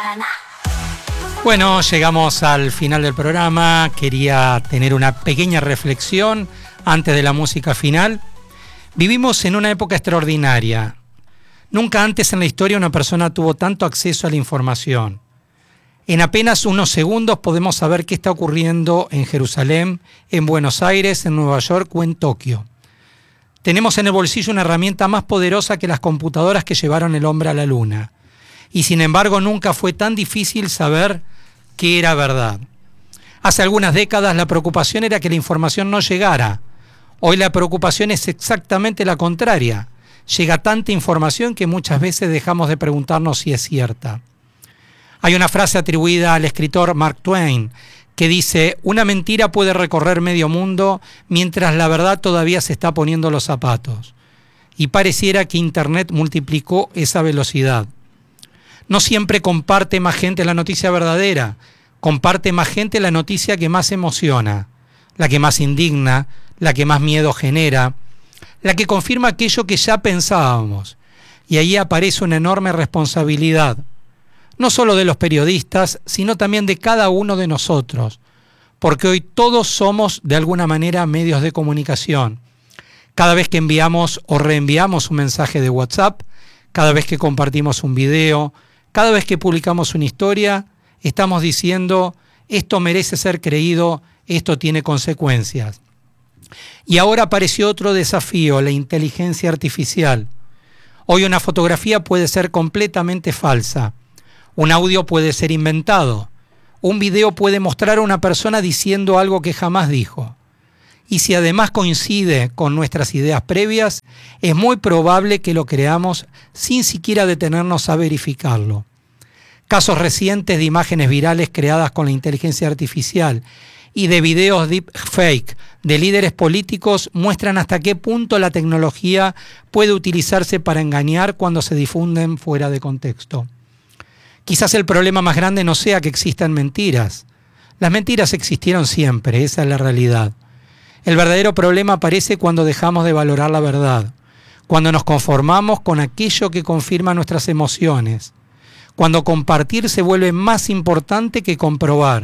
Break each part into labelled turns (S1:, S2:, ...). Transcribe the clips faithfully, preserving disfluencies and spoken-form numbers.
S1: mañana.
S2: Bueno, llegamos al final del programa. Quería tener una pequeña reflexión antes de la música final. Vivimos en una época extraordinaria. Nunca antes en la historia una persona tuvo tanto acceso a la información. En apenas unos segundos podemos saber qué está ocurriendo en Jerusalén, en Buenos Aires, en Nueva York o en Tokio. Tenemos en el bolsillo una herramienta más poderosa que las computadoras que llevaron el hombre a la luna. Y sin embargo nunca fue tan difícil saber qué era verdad. Hace algunas décadas la preocupación era que la información no llegara. Hoy la preocupación es exactamente la contraria. Llega tanta información que muchas veces dejamos de preguntarnos si es cierta. Hay una frase atribuida al escritor Mark Twain que dice: una mentira puede recorrer medio mundo mientras la verdad todavía se está poniendo los zapatos. Y pareciera que Internet multiplicó esa velocidad. No siempre comparte más gente la noticia verdadera, comparte más gente la noticia que más emociona, la que más indigna, la que más miedo genera, la que confirma aquello que ya pensábamos. Y ahí aparece una enorme responsabilidad, no solo de los periodistas, sino también de cada uno de nosotros, porque hoy todos somos de alguna manera medios de comunicación. Cada vez que enviamos o reenviamos un mensaje de WhatsApp, cada vez que compartimos un video, cada vez que publicamos una historia, estamos diciendo: esto merece ser creído, esto tiene consecuencias. Y ahora apareció otro desafío, la inteligencia artificial. Hoy una fotografía puede ser completamente falsa, un audio puede ser inventado, un video puede mostrar a una persona diciendo algo que jamás dijo. Y si además coincide con nuestras ideas previas, es muy probable que lo creamos sin siquiera detenernos a verificarlo. Casos recientes de imágenes virales creadas con la inteligencia artificial y de videos deepfake de líderes políticos muestran hasta qué punto la tecnología puede utilizarse para engañar cuando se difunden fuera de contexto. Quizás el problema más grande no sea que existan mentiras. Las mentiras existieron siempre, esa es la realidad. El verdadero problema aparece cuando dejamos de valorar la verdad, cuando nos conformamos con aquello que confirma nuestras emociones, cuando compartir se vuelve más importante que comprobar.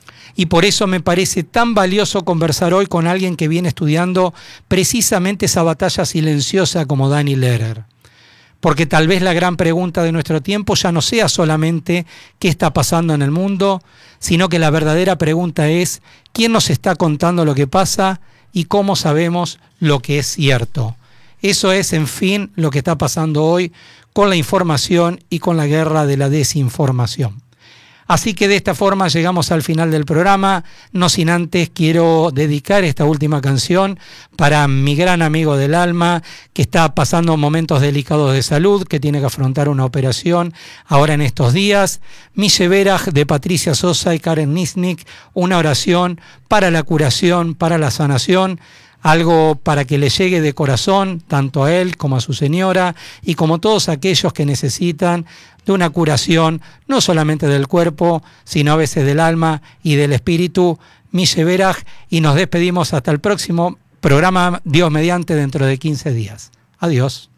S2: Y por eso me parece tan valioso conversar hoy con alguien que viene estudiando precisamente esa batalla silenciosa como Danny Lehrer. Porque tal vez la gran pregunta de nuestro tiempo ya no sea solamente qué está pasando en el mundo, sino que la verdadera pregunta es quién nos está contando lo que pasa y cómo sabemos lo que es cierto. Eso es, en fin, lo que está pasando hoy con la información y con la guerra de la desinformación. Así que de esta forma llegamos al final del programa. No sin antes quiero dedicar esta última canción para mi gran amigo del alma que está pasando momentos delicados de salud, que tiene que afrontar una operación ahora en estos días. Mishe Beraj de Patricia Sosa y Karen Nisnik, una oración para la curación, para la sanación. Algo para que le llegue de corazón, tanto a él como a su señora, y como todos aquellos que necesitan de una curación, no solamente del cuerpo, sino a veces del alma y del espíritu. Mishe Beraj, y nos despedimos hasta el próximo programa, Dios mediante, dentro de quince días. Adiós.